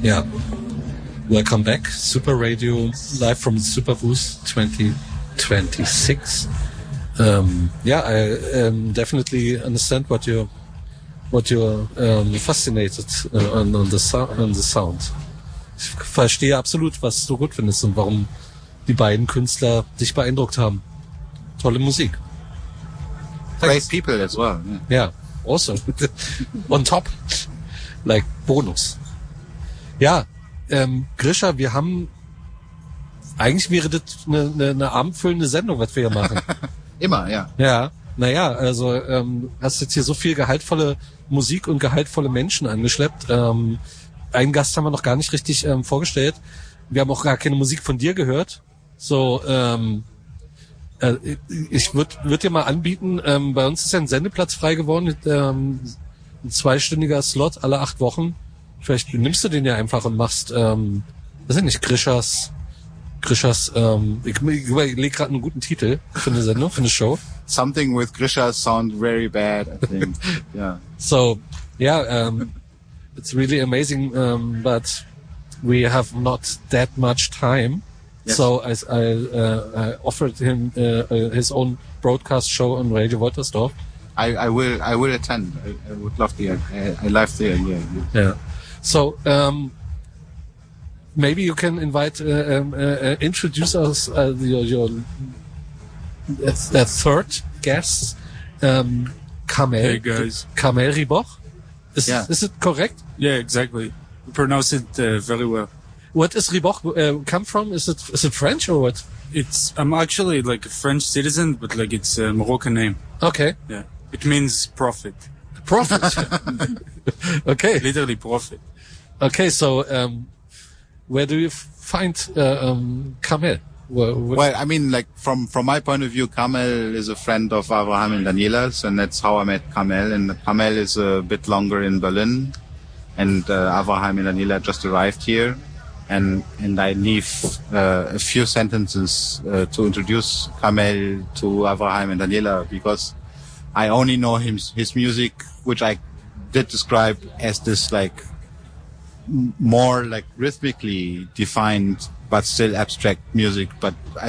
Yeah. Welcome back. Super Radio, live from the Super Booth 2026. I definitely understand what you're fascinated on the sound. Ich verstehe absolut, was du gut findest und warum die beiden Künstler dich beeindruckt haben. Tolle Musik. Great people as well. Yeah, also on top, like Bonus. Ja, Grisha, wir haben, eigentlich wäre das eine abendfüllende Sendung, was wir hier machen. Immer, ja. Ja, naja, also hast jetzt hier so viel gehaltvolle Musik und gehaltvolle Menschen angeschleppt. Einen Gast haben wir noch gar nicht richtig vorgestellt. Wir haben auch gar keine Musik von dir gehört. So, ich würd dir mal anbieten, bei uns ist ja ein Sendeplatz frei geworden, ein 2-stündiger Slot alle 8 Wochen. Vielleicht nimmst du den ja einfach und machst, weiß ich nicht, Grishas, ich überlege gerade einen guten Titel für eine Sendung, für eine Show. Something with Grisha sounds very bad, I think. Yeah. So, yeah, it's really amazing, but we have not that much time. Yes. So I offered him his own broadcast show on Radio Woltersdorf. I will attend. I would love to. I love the idea. Yeah. So maybe you can introduce us your third guest, Kamel. Hey guys. Kamel Riboch. Is it correct? Yeah, exactly. You pronounce it very well. What is Riboch come from? Is it French or what? I'm actually like a French citizen, but like it's a Moroccan name. Okay. Yeah. It means prophet. Prophet. Okay. Literally prophet. Okay, so where do you find Kamel? Well, I mean, like from my point of view, Kamel is a friend of Avraham and Daniela's, and that's how I met Kamel. And Kamel is a bit longer in Berlin, and Avraham and Daniela just arrived here, and I leave a few sentences to introduce Kamel to Avraham and Daniela, because I only know his music, which I did describe as this like more like rhythmically defined but still abstract music. But I